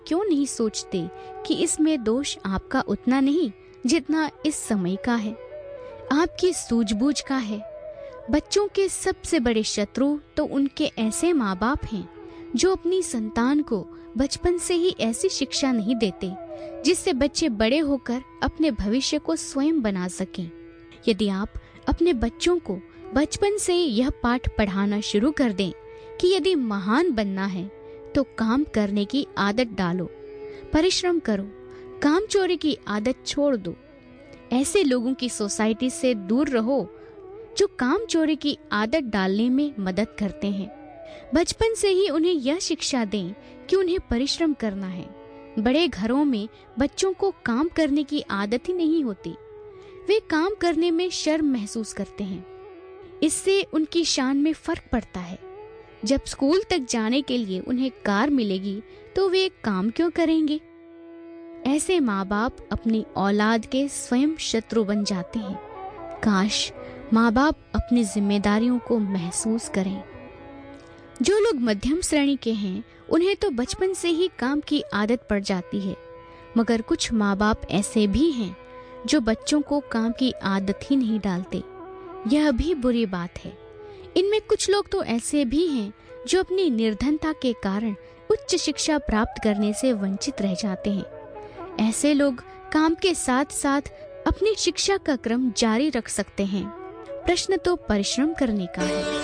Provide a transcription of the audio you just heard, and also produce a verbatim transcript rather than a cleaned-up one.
क्यों नहीं सोचते कि इसमें दोष आपका उतना नहीं जितना इस समय का है, आपकी सूझबूझ का है। बच्चों के सबसे बड़े शत्रु तो उनके ऐसे माँ बाप हैं जो अपनी संतान को बचपन से ही ऐसी शिक्षा नहीं देते जिससे बच्चे बड़े होकर अपने भविष्य को स्वयं बना सकें। यदि आप अपने बच्चों को बचपन से यह पाठ पढ़ाना शुरू कर दें कि यदि महान बनना है तो काम करने की आदत डालो, परिश्रम करो, काम चोरी की आदत छोड़ दो, ऐसे लोगों की सोसाइटी से दूर रहो जो काम चोरी की आदत डालने में मदद करते हैं। बचपन से ही उन्हें यह शिक्षा दें कि उन्हें परिश्रम करना है। बड़े घरों में बच्चों को काम करने की आदत ही नहीं होती, वे काम करने में शर्म महसूस करते हैं। इससे उनकी शान में फर्क पड़ता है। जब स्कूल तक जाने के लिए उन्हें कार मिलेगी तो वे काम क्यों करेंगे? ऐसे माँ बाप अपनी औलाद के स्वयं शत्रु बन जाते हैं। काश माँ बाप अपनी जिम्मेदारियों को महसूस करें। जो लोग मध्यम श्रेणी के हैं उन्हें तो बचपन से ही काम की आदत पड़ जाती है, मगर कुछ माँ बाप ऐसे भी हैं जो बच्चों को काम की आदत ही नहीं डालते। यह भी बुरी बात है। इनमें कुछ लोग तो ऐसे भी हैं जो अपनी निर्धनता के कारण उच्च शिक्षा प्राप्त करने से वंचित रह जाते हैं। ऐसे लोग काम के साथ साथ अपनी शिक्षा का क्रम जारी रख सकते हैं। प्रश्न तो परिश्रम करने का है।